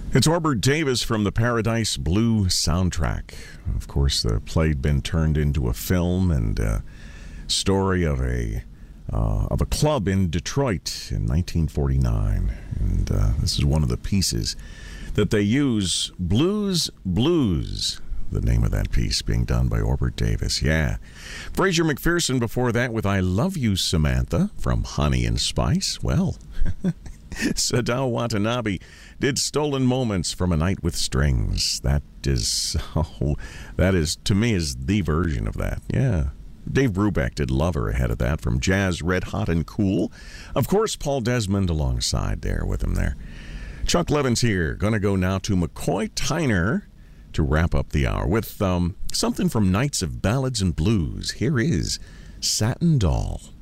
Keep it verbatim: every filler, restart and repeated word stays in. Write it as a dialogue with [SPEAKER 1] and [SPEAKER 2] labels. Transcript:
[SPEAKER 1] It's Orbert Davis from the Paradise Blue soundtrack. Of course, the play had been turned into a film and a story of a uh, of a club in Detroit in nineteen forty-nine. And uh, this is one of the pieces that they use. Blues Blues, the name of that piece, being done by Orbert Davis. Yeah. Fraser McPherson before that with I Love You, Samantha from Honey and Spice. Well, Sadao Watanabe did Stolen Moments from A Night with Strings. That is, oh, that is, to me, is the version of that. Yeah. Dave Brubeck did Lover ahead of that from Jazz, Red Hot and Cool. Of course, Paul Desmond alongside there with him there. Chuck Levins here. Going to go now to McCoy Tyner to wrap up the hour with um, something from Knights of Ballads and Blues. Here is Satin Doll.